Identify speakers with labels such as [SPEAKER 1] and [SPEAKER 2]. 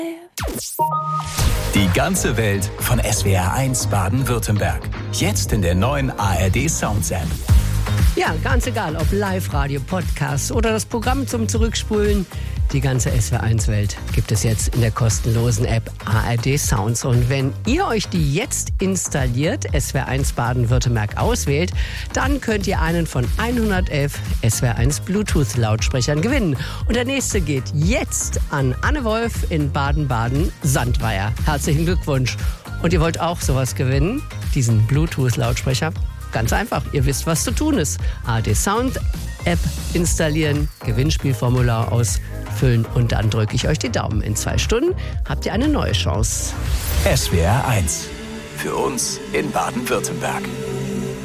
[SPEAKER 1] Die ganze Welt von SWR1 Baden-Württemberg. Jetzt in der neuen ARD Sounds App.
[SPEAKER 2] Ja, ganz egal, ob Live-Radio, Podcast oder das Programm zum Zurückspulen. Die ganze SWR1-Welt gibt es jetzt in der kostenlosen App ARD Sounds. Und wenn ihr euch die jetzt installiert, SWR1 Baden-Württemberg auswählt, dann könnt ihr einen von 111 SWR1 Bluetooth-Lautsprechern gewinnen. Und der nächste geht jetzt an Anne Wolf in Baden-Baden-Sandweier. Herzlichen Glückwunsch. Und ihr wollt auch sowas gewinnen, diesen Bluetooth-Lautsprecher? Ganz einfach, ihr wisst, was zu tun ist. ARD Sound App installieren, Gewinnspielformular ausfüllen und dann drücke ich euch die Daumen. In 2 Stunden habt ihr eine neue Chance.
[SPEAKER 1] SWR1. Für uns in Baden-Württemberg.